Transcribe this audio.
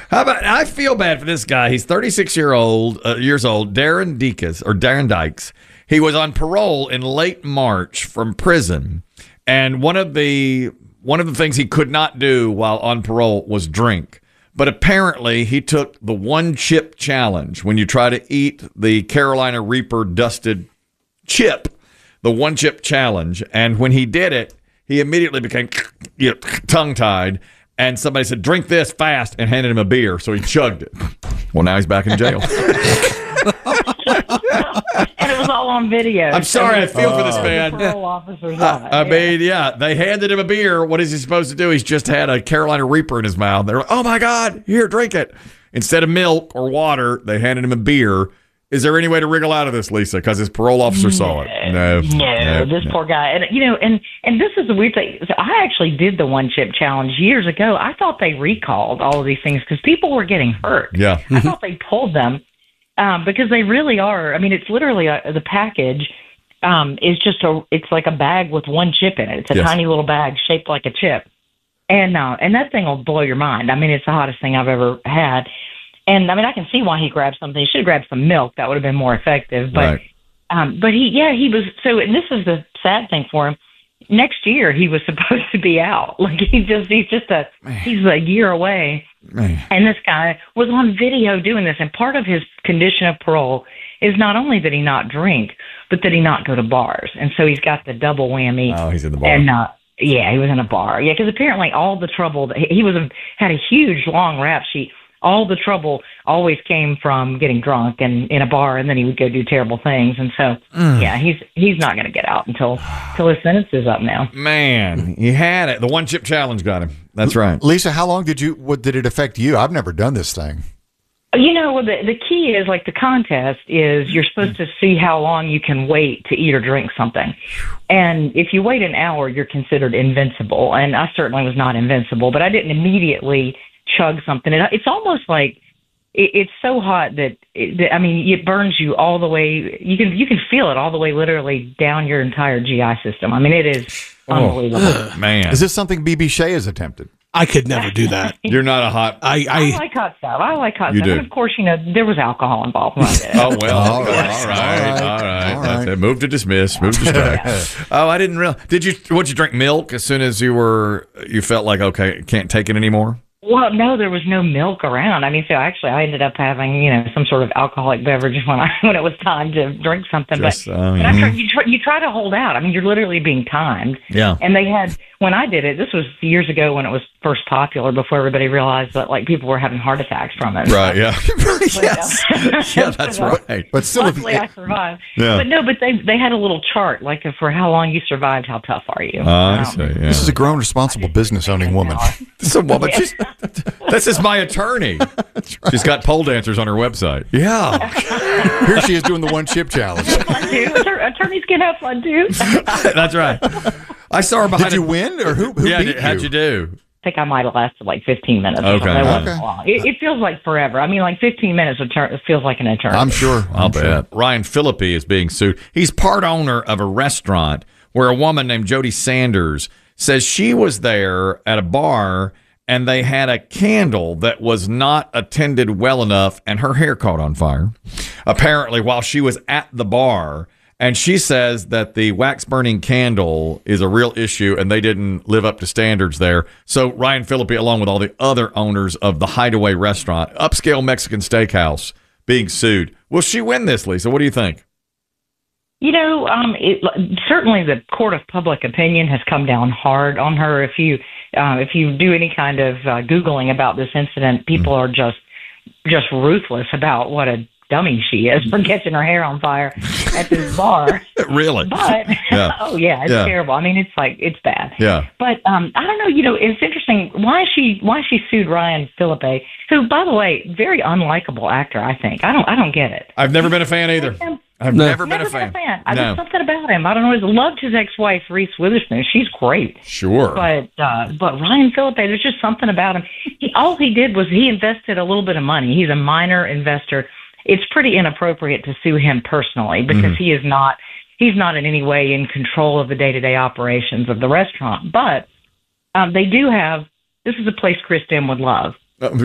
How about? I feel bad for this guy. He's 36 years old. Darren Dykes. He was on parole in late March from prison, and one of the things he could not do while on parole was drink. But apparently, he took the one chip challenge. When you try to eat the Carolina Reaper dusted chip, the one chip challenge, and when he did it, he immediately became tongue-tied. And somebody said, drink this fast, and handed him a beer. So he chugged it. Well, now he's back in jail. And it was all on video. I'm sorry, I feel for this man. Parole officers I mean, they handed him a beer. What is he supposed to do? He's just had a Carolina Reaper in his mouth. They're like, oh, my God, here, drink it. Instead of milk or water, they handed him a beer. Is there any way to wriggle out of this, Lisa? Because his parole officer saw it. No, this poor guy. And and this is the weird thing. So I actually did the one chip challenge years ago. I thought they recalled all of these things because people were getting hurt. Yeah, I thought they pulled them because they really are. I mean, it's literally the package is just it's like a bag with one chip in it. It's a tiny little bag shaped like a chip, and that thing will blow your mind. I mean, it's the hottest thing I've ever had. And I mean, I can see why he grabbed something. He should have grabbed some milk. That would have been more effective. But, but he was so. And this is the sad thing for him. Next year, he was supposed to be out. Like he's a year away. Man. And this guy was on video doing this. And part of his condition of parole is not only that he not drink, but that he not go to bars. And so he's got the double whammy. Oh, he's in the bar. And yeah, he was in a bar. Yeah, because apparently all the trouble he had a huge long rap sheet. All the trouble always came from getting drunk and in a bar, and then he would go do terrible things. And so, yeah, he's not going to get out until his sentence is up now. Man, he had it. The one chip challenge got him. That's right. Lisa, how long did it affect you? I've never done this thing. The key is like the contest is you're supposed to see how long you can wait to eat or drink something. And if you wait an hour, you're considered invincible. And I certainly was not invincible, but I didn't immediately chug something. It's almost like it's so hot that it burns you all the way. You can feel it all the way, literally down your entire GI system. I mean, it is unbelievable. Man, is this something BB Shea has attempted? I could never do that. You're not a hot. I like hot stuff. I like hot you stuff. Do. And of course, there was alcohol involved when I did it. Oh well. All right. That's it. Move to dismiss. Move to strike. Oh, I didn't realize. Would you drink milk as soon as you felt like okay, can't take it anymore? Well, no, there was no milk around. I mean, so actually, I ended up having, some sort of alcoholic beverage when it was time to drink something. But you try to hold out. I mean, you're literally being timed. Yeah. And they had, when I did it, this was years ago when it was first popular, before everybody realized that like people were having heart attacks from it. Right. Yeah. Yes. Yeah, that's right. But still, luckily I survived. Yeah. But they had a little chart like for how long you survived, how tough are you? I see. Yeah. This is a grown, responsible, business-owning woman. This is a woman. This is my attorney. She's got pole dancers on her website. Yeah. Here she is doing the one chip challenge. Attorneys can have fun too. That's right. I saw her behind. Did you win or who beat you? How'd you do? I think I might have lasted like 15 minutes. Okay. It feels like forever. I mean, like 15 minutes feels like an eternity. I'm sure. I'll bet. Ryan Phillippe is being sued. He's part owner of a restaurant where a woman named Jody Sanders says she was there at a bar and they had a candle that was not attended well enough and her hair caught on fire, apparently, while she was at the bar. And she says that the wax-burning candle is a real issue and they didn't live up to standards there. So Ryan Phillippe, along with all the other owners of the Hideaway restaurant, upscale Mexican steakhouse, being sued. Will she win this, Lisa? What do you think? Certainly the court of public opinion has come down hard on her. If you do any kind of Googling about this incident, people are just ruthless about what a dummy she is for catching her hair on fire at this bar. Really? But it's terrible. I mean, it's bad. Yeah. But I don't know. It's interesting why she sued Ryan Phillippe, who, by the way, very unlikable actor. I think I don't get it. I've never been a fan either. I've never been a fan. There's something about him. I don't know. I loved his ex-wife Reese Witherspoon. She's great. Sure. But Ryan Phillippe, there's just something about him. All he did was he invested a little bit of money. He's a minor investor. It's pretty inappropriate to sue him personally because he's not in any way in control of the day-to-day operations of the restaurant. But they do have, this is a place Chris Dim would love.